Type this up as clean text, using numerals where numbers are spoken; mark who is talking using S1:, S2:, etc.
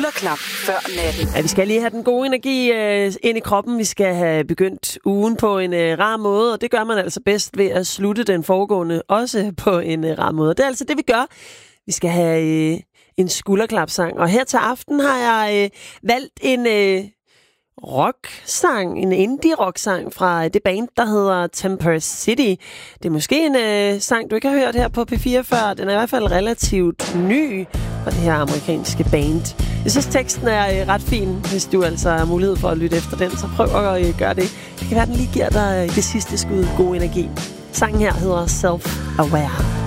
S1: Skulderklap før natten.
S2: Ja, vi skal lige have den gode energi ind i kroppen. Vi skal have begyndt ugen på en rar måde, og det gør man altså bedst ved at slutte den foregående også på en rar måde. Det er altså det, vi gør. Vi skal have en skulderklapsang, og her til aften har jeg valgt en rocksang, en indie-rocksang fra det band, der hedder Temper City. Det er måske en sang, du ikke har hørt her på P4 før. Den er i hvert fald relativt ny fra det her amerikanske band. Jeg synes, teksten er ret fin, hvis du altså har mulighed for at lytte efter den, så prøv at gøre det. Det kan være, den lige giver dig det sidste skud god energi. Sangen her hedder Self-Aware.